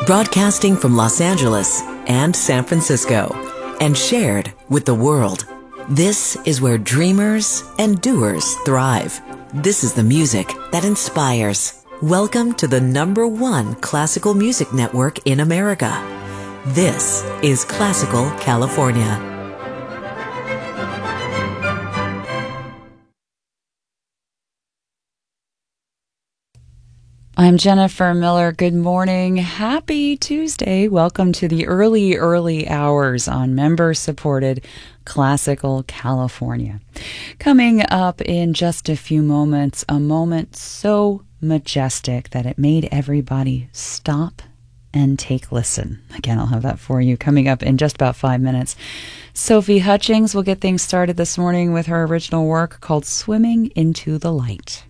broadcasting from Los Angeles and San Francisco, and shared with the world. This is where dreamers and doers thrive. This is the music that inspires. Welcome to the #1 classical music network in America. This is Classical California. I'm Jennifer Miller. Good morning. Happy Tuesday. Welcome to the early hours on member-supported Classical California. Coming up in just a few moments, a moment so majestic that it made everybody stop and take listen. Again, I'll have that for you coming up in just about 5 minutes. Sophie Hutchings will get things started this morning with her original work called Swimming into the Light.